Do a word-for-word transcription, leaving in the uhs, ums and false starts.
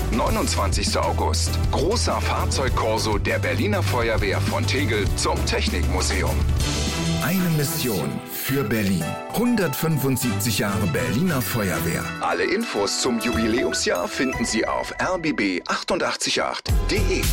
neunundzwanzigster August. Großer Fahrzeugkorso der Berliner Feuerwehr von Tegel zum Technikmuseum. Eine Mission für Berlin. hundertfünfundsiebzig Jahre Berliner Feuerwehr. Alle Infos zum Jubiläumsjahr finden Sie auf r b b acht acht acht punkt de.